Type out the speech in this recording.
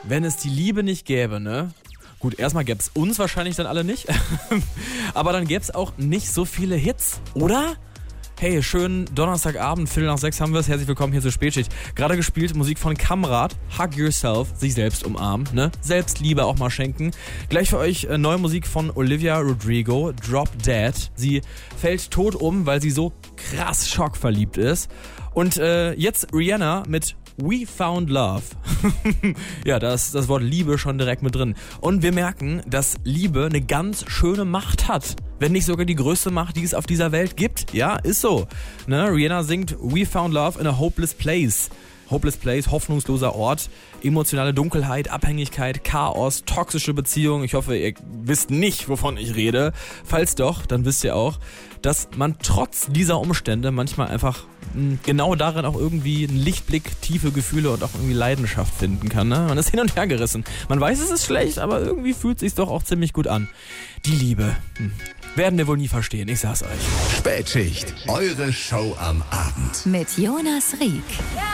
wenn es die Liebe nicht gäbe, ne? Gut, erstmal gäbe es uns wahrscheinlich dann alle nicht. Aber dann gäbe es auch nicht so viele Hits, oder? Hey, schönen Donnerstagabend, 5:45 haben wir es. Herzlich willkommen hier zur Spätschicht. Gerade gespielt Musik von Kamrat, Hug Yourself, sich selbst umarmen, ne? Selbstliebe auch mal schenken. Gleich für euch neue Musik von Olivia Rodrigo, Drop Dead. Sie fällt tot um, weil sie so krass schockverliebt ist. Und jetzt Rihanna mit We Found Love. Ja, da ist das Wort Liebe schon direkt mit drin. Und wir merken, dass Liebe eine ganz schöne Macht hat. Wenn nicht sogar die größte Macht, die es auf dieser Welt gibt. Ja, ist so. Ne? Rihanna singt We Found Love in a Hopeless Place. Hopeless Place, hoffnungsloser Ort, emotionale Dunkelheit, Abhängigkeit, Chaos, toxische Beziehungen. Ich hoffe, ihr wisst nicht, wovon ich rede. Falls doch, dann wisst ihr auch, dass man trotz dieser Umstände manchmal einfach genau darin auch irgendwie einen Lichtblick, tiefe Gefühle und auch irgendwie Leidenschaft finden kann. Ne? Man ist hin und her gerissen. Man weiß, es ist schlecht, aber irgendwie fühlt es sich doch auch ziemlich gut an. Die Liebe. Werden wir wohl nie verstehen, ich sag's euch. Spätschicht, eure Show am Abend. Mit Jonas Rieck.